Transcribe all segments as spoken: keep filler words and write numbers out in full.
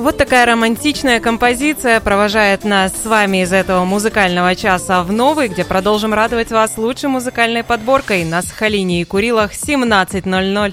Вот такая романтичная композиция провожает нас с вами из этого музыкального часа в новый, где продолжим радовать вас лучшей музыкальной подборкой на Сахалине и Курилах семнадцать ноль ноль.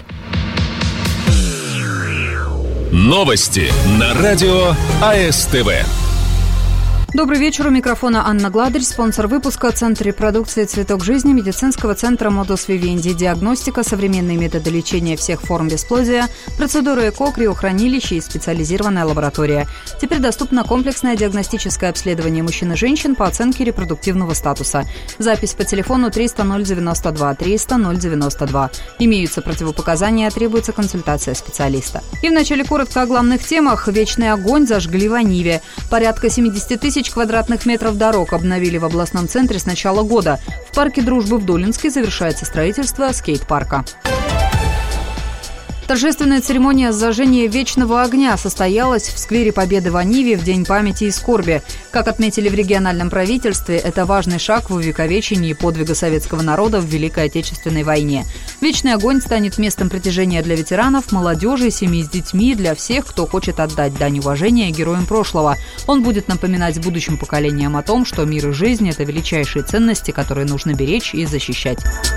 Новости на радио АСТВ. Добрый вечер. У микрофона Анна Гладырь, спонсор выпуска Центр репродукции «Цветок жизни» медицинского центра «Модус Вивенди». Диагностика, современные методы лечения всех форм бесплодия, процедуры ЭКО, криохранилище и специализированная лаборатория. Теперь доступно комплексное диагностическое обследование мужчин и женщин по оценке репродуктивного статуса. Запись по телефону триста ноль девяносто два триста ноль девяносто два. Имеются противопоказания, требуется консультация специалиста. И вначале коротко о главных темах. Вечный огонь зажгли в Аниве. Порядка семьдесят тысяч квадратных метров дорог обновили в областном центре с начала года. В парке Дружбы в Долинске завершается строительство скейт-парка. Торжественная церемония зажжения вечного огня состоялась в сквере Победы в Аниве в День памяти и скорби. Как отметили в региональном правительстве, это важный шаг в увековечении подвига советского народа в Великой Отечественной войне. Вечный огонь станет местом притяжения для ветеранов, молодежи, семей с детьми, для всех, кто хочет отдать дань уважения героям прошлого. Он будет напоминать будущим поколениям о том, что мир и жизнь – это величайшие ценности, которые нужно беречь и защищать.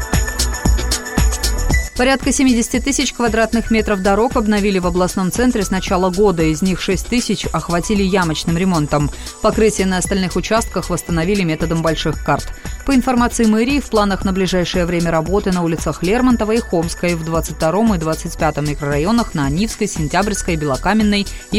Порядка семьдесят тысяч квадратных метров дорог обновили в областном центре с начала года. Из них шесть тысяч охватили ямочным ремонтом. Покрытие на остальных участках восстановили методом больших карт. По информации мэрии, в планах на ближайшее время работы на улицах Лермонтова и Хомской, в двадцать втором и двадцать пятом микрорайонах на Анивской, Сентябрьской, Белокаменной и